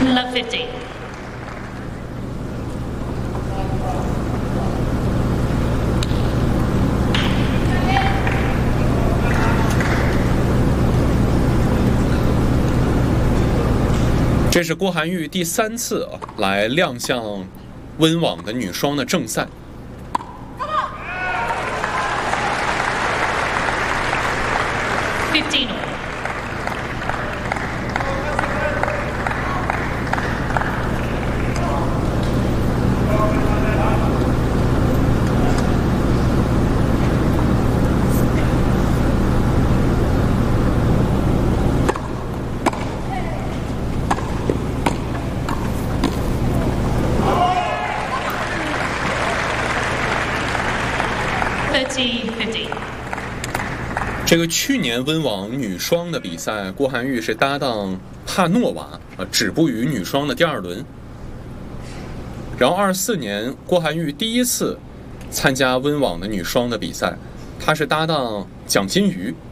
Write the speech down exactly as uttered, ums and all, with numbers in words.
Love fifty. 这是郭涵玉第三次啊来亮相温网的女双的正赛。 fifteen all. thirty fifty. 这个去年温网女双的比赛，郭涵玉是搭档帕诺娃啊，止步于女双的第二轮。然后二四年郭涵玉第一次参加温网的女双的比赛，她是搭档蒋金瑜